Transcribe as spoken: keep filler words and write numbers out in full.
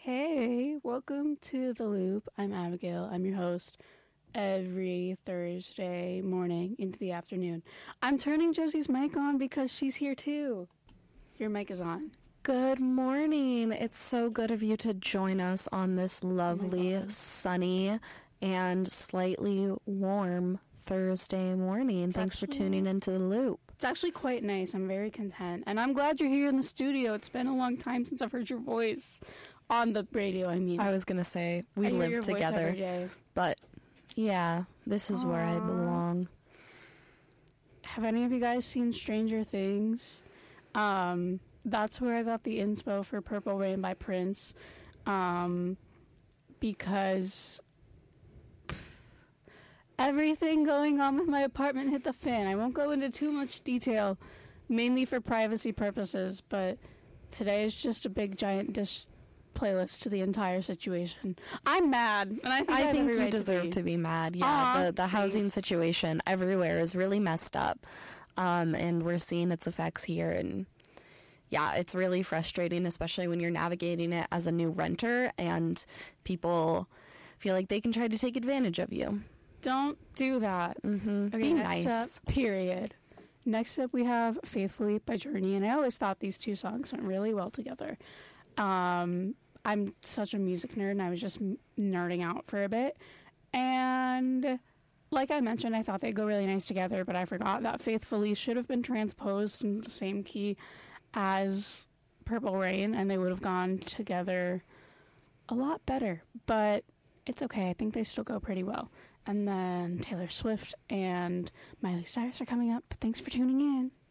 Hey, welcome to The Loop. I'm Abigail. I'm your host every Thursday morning into the afternoon. I'm turning Josie's mic on because she's here too. Your mic is on. Good morning. It's so good of you to join us on this lovely, oh sunny, and slightly warm Thursday morning. It's Thanks actually, for tuning into The Loop. It's actually quite nice. I'm very content. And I'm glad you're here in the studio. It's been a long time since I've heard your voice. On the radio, I mean. I was going to say, we live together. But, yeah, this is Aww. Where I belong. Have any of you guys seen Stranger Things? Um, that's where I got the inspo for Purple Rain by Prince. Um, because everything going on with my apartment hit the fan. I won't go into too much detail, mainly for privacy purposes, but today is just a big, giant dish playlist to the entire situation. I'm mad, and I think I, I think you right deserve to be. to be mad. Yeah, Aww, the the housing thanks. situation everywhere is really messed up, um, and we're seeing its effects here. And yeah, it's really frustrating, especially when you're navigating it as a new renter, and people feel like they can try to take advantage of you. Don't do that. Mm-hmm. Okay, Be next nice. Up, period. Next up, we have "Faithfully" by Journey, and I always thought these two songs went really well together. Um, I'm such a music nerd, and I was just nerding out for a bit. And like I mentioned, I thought they'd go really nice together, but I forgot that "Faithfully" should have been transposed in the same key as "Purple Rain," and they would have gone together a lot better. But it's okay. I think they still go pretty well. And then Taylor Swift and Miley Cyrus are coming up. Thanks for tuning in.